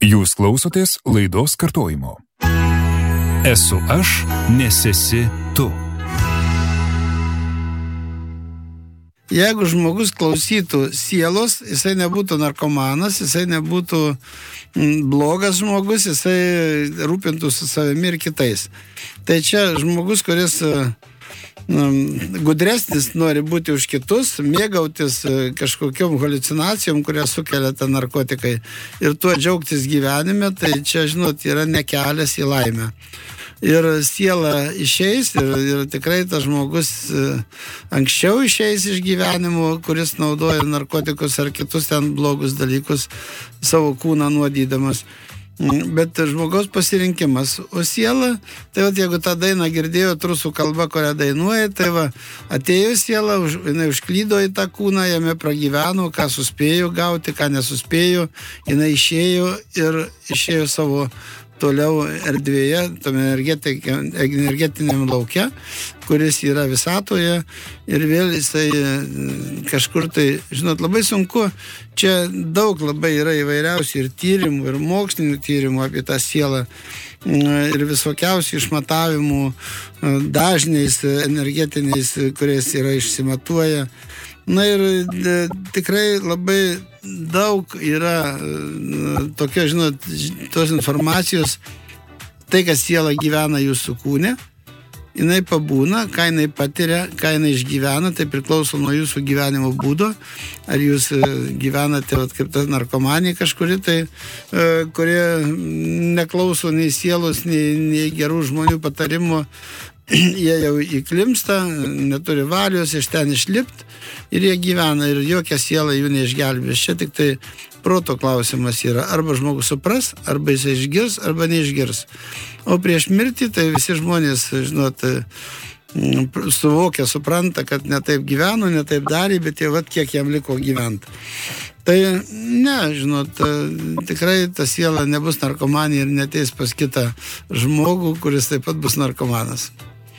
Jūs klausotės laidos kartojimo. Esu aš, nes esi tu. Jeigu žmogus klausytų sielos, jisai nebūtų narkomanas, jisai nebūtų blogas žmogus, jisai rūpintųsi savimi ir kitais. Tai čia žmogus, kuris gudresnis nori būti už kitus, mėgautis kažkokiom haliucinacijom, kurias sukelia ta narkotikai ir tuo džiaugtis gyvenime, tai čia, žinot, yra ne kelias į laimę. Ir siela išeis ir tikrai tas žmogus anksčiau išeis iš gyvenimo, kuris naudoja narkotikus ar kitus ten blogus dalykus savo kūną nuodydamas. Bet žmogaus pasirinkimas. O siela, tai vat, jeigu tą dainą girdėjo rusų kalba, kurią dainuoja, tai va, atėjo siela, jinai užklydo į tą kūną, jame pragyveno, ką suspėjo gauti, ką nesuspėjo, jinai išėjo ir išėjo savo toliau erdvėje, tame energetiniam lauke, kuris yra visatoje ir vėl jisai kažkur tai, žinot, labai sunku, čia daug labai yra įvairiausių ir tyrimų, ir mokslinių tyrimų apie tą sielą ir visokiausių išmatavimų dažniais energetiniais, kuriais yra išsimatuoja. Na ir tikrai labai daug yra tokio, žinot, tos informacijos, tai, kas siela gyvena jūsų kūne, jinai pabūna, ką jinai patiria, ką jinai išgyvena, tai priklauso nuo jūsų gyvenimo būdo, ar jūs gyvenate kaip tas narkomanija kažkuri, tai kurie neklauso nei sielos, nei gerų žmonių patarimo, jie jau įklimsta, neturi valios iš ten išlipti ir jie gyvena ir jokia siela jų neišgelbės. Čia tik tai proto klausimas yra. Arba žmogus supras, arba jis išgirs, arba neišgirs. O prieš mirtį tai visi žmonės, žinot, suvokia, supranta, kad ne taip gyveno, ne taip darė, bet jau vat kiek jam liko gyventi. Tai ne, žinot, tikrai ta siela nebus narkomanija ir neteis pas kitą žmogų, kuris taip pat bus narkomanas.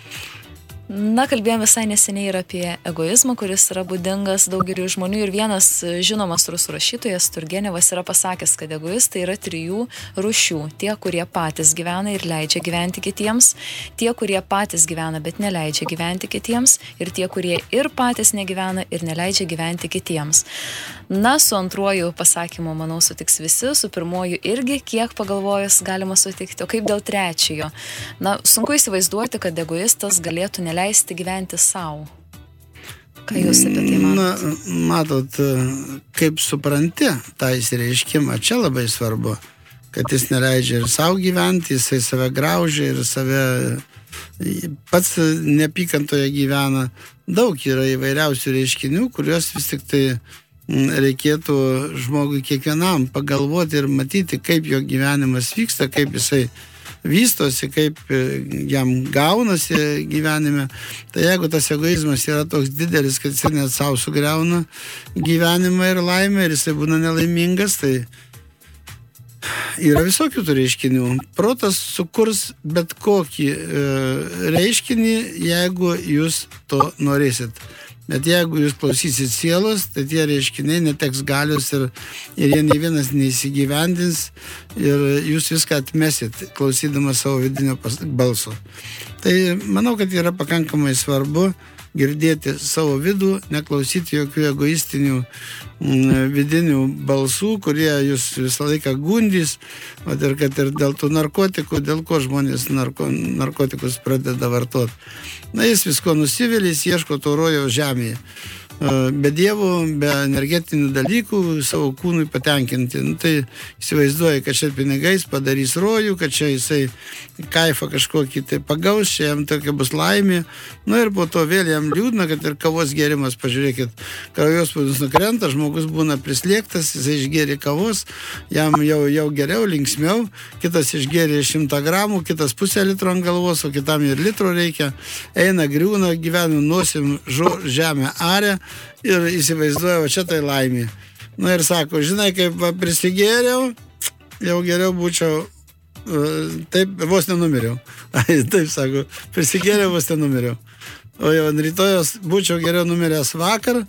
Na, kalbėjome visai neseniai ir apie egoizmą, kuris yra būdingas daugeliu žmonių ir vienas žinomas rusų rašytojas Turgenevas yra pasakęs, kad egoistai yra 3 rūšių. Tie, kurie patys gyvena ir leidžia gyventi kitiems, tie, kurie patys gyvena, bet neleidžia gyventi kitiems ir tie, kurie ir patys negyvena ir neleidžia gyventi kitiems. Na, su antruoju pasakymu, manau, sutiks visi, su pirmuoju irgi, kiek pagalvojus galima sutikti, o kaip dėl trečiojo? Na, sunku įsivaizduoti, kad egoistas galėtų neleisti gyventi savo. Ką jūs apie tai matote? Na, matot, kaip supranti tą įsireiškimą, čia labai svarbu, kad jis neleidžia ir savo gyventi, jisai save graužia ir save pats neapykantoje gyvena. Daug yra įvairiausių reiškinių, kuriuos vis tik tai reikėtų žmogui kiekvienam pagalvoti ir matyti, kaip jo gyvenimas vyksta, kaip jisai vystosi, kaip jam gaunasi gyvenime. Tai jeigu tas egoizmas yra toks didelis, kad jisai net savo sugriauna gyvenimą ir laimę ir jisai būna nelaimingas, tai yra visokių tų reiškinių. Protas sukurs bet kokį reiškinį, jeigu jūs to norėsit. Bet jeigu jūs klausysit sielos, tai tie reiškiniai neteks galios ir jie nei vienas neįsigyvendins ir jūs viską atmesit, klausydamas savo vidinio balso. Tai manau, kad yra pakankamai svarbu girdėti savo vidų, neklausyti jokių egoistinių vidinių balsų, kurie jūs visą laiką gundys, ir kad ir dėl tų narkotikų, dėl ko žmonės narkotikus pradeda vartoti. Na, jis visko nusivėlė, jis ieško to rojaus žemėje. Be dievų, be energetinių dalykų savo kūnui patenkinti. Nu, tai įsivaizduoja, kad čia pinigais padarys rojų, kad čia jisai kaifą kažkokį tai pagaus, čia jam tokia bus laimė. Nu ir po to vėl jam liūdna, kad ir kavos gėrimas, pažiūrėkit, kraujospūdis nukrenta, žmogus būna prislėgtas, jisai išgėrė kavos, jam jau geriau, linksmiau, kitas išgėrė 100 gramų, kitas pusę litro ant galvos, o kitam ir litro reikia, eina, griūna, gyvena nosim, žemę arė, ir įsivaizduoja, o čia tai laimė. Na ir sako, žinai, kaip prisigėriau, jau geriau būčiau, taip, vos nenumiriau. Taip sako, prisigėriau, vos nenumiriau. O jau ant rytojos būčiau geriau numiręs vakar,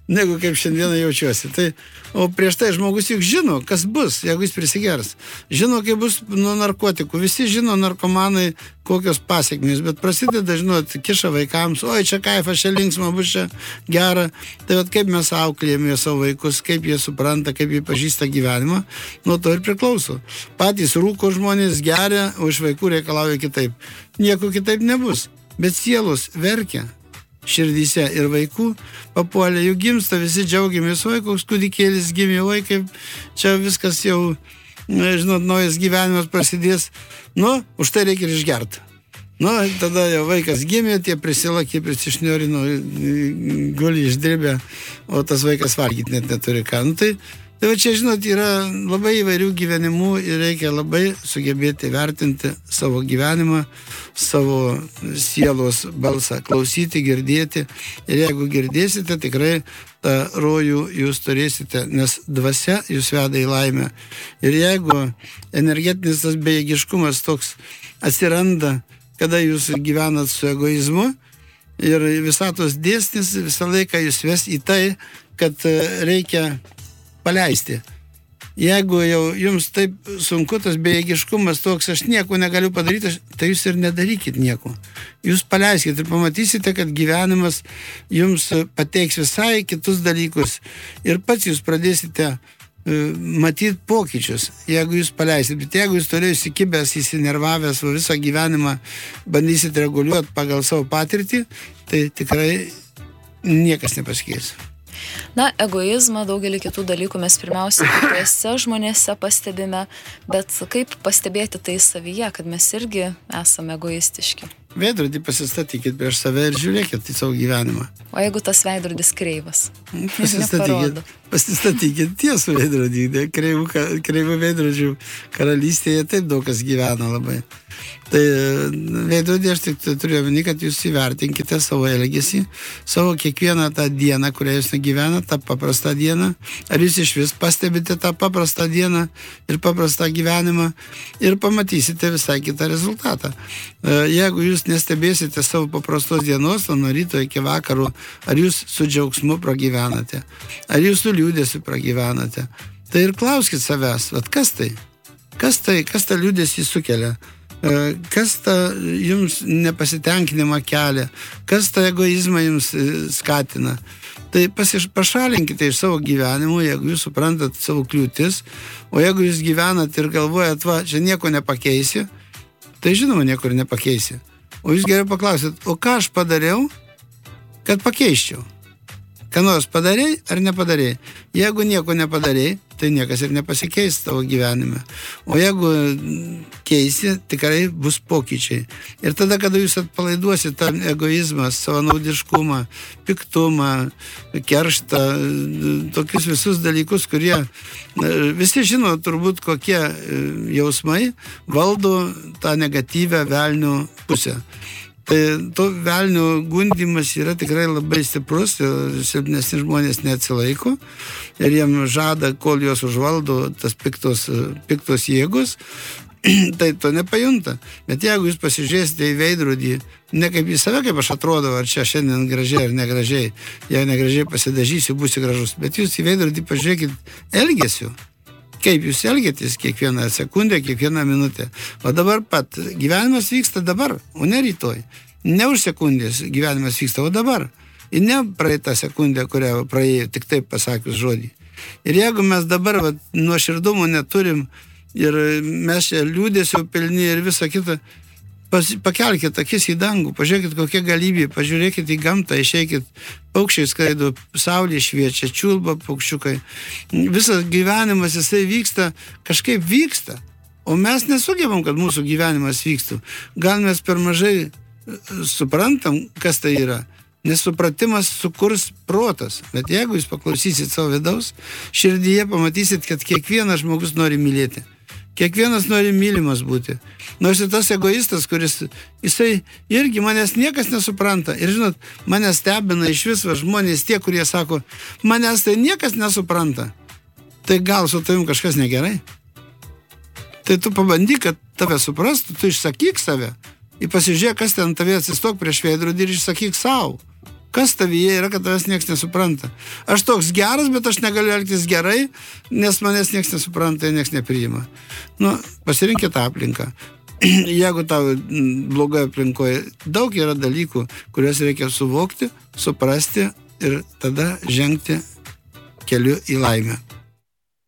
negu kaip šiandieną jaučiuosi. Tai, o prieš tai žmogus juk žino, kas bus, jeigu jis prisigers. Žino, kaip bus nuo narkotikų. Visi žino narkomanai, kokios pasiekmės, bet prasideda, žinot, kiša vaikams, oi, čia kaifas, čia linksma, bus čia gera. Tai vat kaip mes auklėjame savo vaikus, kaip jie supranta, kaip jie pažįsta gyvenimą, nuo to ir priklauso. Patys rūko žmonės geria, o iš vaikų reikalauja kitaip. Nieko kitaip nebus, bet sielos verkia širdyse ir vaikų papuolė, jų gimsta, visi džiaugiamės, oi, koks kūdikėlis gimė, oi, kaip čia viskas jau, žinot, naujas gyvenimas prasidės. Nu, už tai reikia ir išgerti. Nu, tada jau vaikas gimė, tie prisilakė, prisišniorino, guli išdirbę, o tas vaikas valgyti net neturi ką. Nu, tai va čia, žinot, yra labai įvairių gyvenimų ir reikia labai sugebėti vertinti savo gyvenimą, savo sielos balsą, klausyti, girdėti. Ir jeigu girdėsite, tikrai tą rojų jūs turėsite, nes dvasia jūs veda į laimę. Ir jeigu energetinis tas bejėgiškumas toks atsiranda, kada jūs gyvenat su egoizmu ir visatos dėsnis visą laiką jūs ves į tai, kad reikia paleisti. Jeigu jau jums taip sunku tas bejėgiškumas toks, aš nieko negaliu padaryti, tai jūs ir nedarykit nieko. Jūs paleiskit ir pamatysite, kad gyvenimas jums pateiks visai kitus dalykus ir pats jūs pradėsite matyti pokyčius, jeigu jūs paleisit. Bet jeigu jūs toliau įsikibęs, įsinervavęs visą gyvenimą bandysit reguliuoti pagal savo patirtį, tai tikrai niekas nepasikeis. Na, egoizmą, daugelį kitų dalykų mes pirmiausia kituose žmonėse pastebime, bet kaip pastebėti tai savyje, kad mes irgi esame egoistiški? Veidrodį pasistatykit prieš save ir žiūrėkit į savo gyvenimą. O jeigu tas veidrodis kreivas? Pasistatykit tiesų veidrodį. Kreivų veidrodžių karalystėje taip daug kas gyvena labai. Tai veidrodį aš tik turiu omeny, kad jūs įvertinkite savo elgesį, savo kiekvieną tą dieną, kurią jūs negyvenat, tą paprastą dieną. Ar jūs iš vis pastebite tą paprastą dieną ir paprastą gyvenimą ir pamatysite visai kitą rezultatą. Jeigu jūs nestebėsite savo paprastos dienos, nuo ryto iki vakaro, ar jūs su džiaugsmu pragyvenate, ar jūs su liūdėsiu pragyvenate, tai ir klauskit savęs, kas tai? Kas tą liūdėsį sukelia? Kas tą jums nepasitenkinimą kelia? Kas tą egoizmą jums skatina? Tai pašalinkite iš savo gyvenimo, jeigu jūs suprantat savo kliūtis, o jeigu jūs gyvenat ir galvojat, čia nieko nepakeisi, tai žinoma, nieko ir nepakeisi. O jūs geriau paklausit, o ką aš padariau, kad pakeiščiau? Ką nors padarei ar nepadarei? Jeigu nieko nepadarei, tai niekas ir nepasikeis tavo gyvenime. O jeigu keisi, tikrai bus pokyčiai. Ir tada, kada jūs atpalaiduosit tą egoizmą, savanaudiškumą, piktumą, kerštą, tokius visus dalykus, kurie visi žino turbūt, kokie jausmai valdo tą negatyvę velnių pusę. Tai to velnio gundymas yra tikrai labai stiprus, silpnesni žmonės neatsilaiko ir jiem žada, kol juos užvaldo tas piktos jėgos, tai to nepajunta. Bet jeigu jūs pasižiūrėsite į veidrodį, ne kaip į save, kaip aš atrodau, ar čia šiandien gražiai ar negražiai, jei negražiai pasidažysiu, būsiu gražus, bet jūs į veidrodį pažiūrėkit elgesiu. Kaip jūs elgėtės kiekvieną sekundę, kiekvieną minutę. O dabar pat gyvenimas vyksta dabar, o ne rytoj. Ne už sekundės gyvenimas vyksta, o dabar. Ir ne praeitą sekundę, kurią praėjo, tik taip pasakius žodį. Ir jeigu mes dabar nuoširdumo neturim ir mes čia liūdėsio pilni ir visą kitą, pakelkit akis į dangų, pažiūrėkit kokia galybė, pažiūrėkit į gamtą, išeikit, paukščiai skraido, saulė šviečia, čiulba paukščiukai. Visas gyvenimas jisai vyksta, kažkaip vyksta, o mes nesugebam, kad mūsų gyvenimas vykstų. Gal mes per mažai suprantam, kas tai yra. Nesupratimas sukurs protas, bet jeigu jūs paklausysit savo vidaus, širdyje pamatysit, kad kiekvienas žmogus nori mylėti. Kiekvienas nori mylimas būti. Nors ir tas egoistas, kuris, jisai irgi manęs niekas nesupranta. Ir žinot, manęs stebina iš viso žmonės tie, kurie sako, manęs tai niekas nesupranta. Tai gal su tavim kažkas negerai? Tai tu pabandyk, kad tave suprastų, tu išsakyk save. Ir pasižiūrėk, kas ten tave atsistok prieš veidrodį ir išsakyk savo. Kas tavyje yra, kad tavęs niekas nesupranta? Aš toks geras, bet aš negaliu elgtis gerai, nes manęs niekas nesupranta ir niekas nepriima. Nu, pasirinkit aplinką. Jeigu tau blogoje aplinkoje daug yra dalykų, kuriuos reikia suvokti, suprasti ir tada žengti keliu į laimę.